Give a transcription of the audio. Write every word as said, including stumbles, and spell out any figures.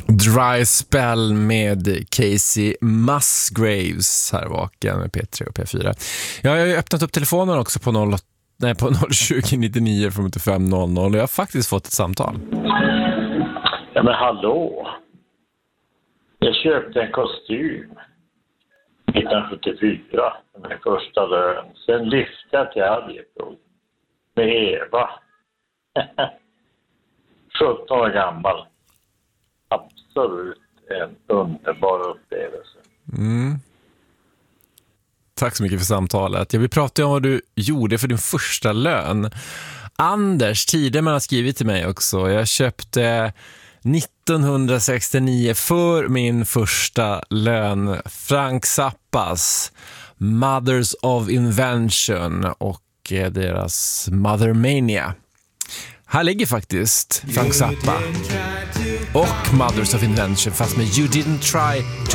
Dry Spell med Casey Musgraves här vaken med P tre och P fyra. Jag har ju öppnat upp telefonen också på noll, nej, på noll tjugo nittionio femtiofem noll noll och jag har faktiskt fått ett samtal. Ja men hallå. Jag köpte en kostym nittonhundrasjuttiofyra med första lön. Sen lyfte jag till Arjeplog med Eva. sjutton år gammal. Absolut en underbar upplevelse. Mm. Tack så mycket för samtalet. Jag vill prata om vad du gjorde för din första lön. Anders Tideman har skrivit till mig också. Jag köpte nittonhundrasextionio för min första lön Frank Zappas Mothers of Invention och deras Mother Mania. Här ligger faktiskt Frank Zappa och Mothers of Invention fast med You Didn't Try